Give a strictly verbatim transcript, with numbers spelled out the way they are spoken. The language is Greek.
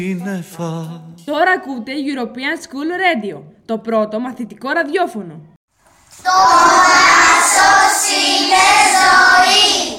Τώρα ακούτε European School Radio, το πρώτο μαθητικό ραδιόφωνο. Το δάσος είναι ζωή.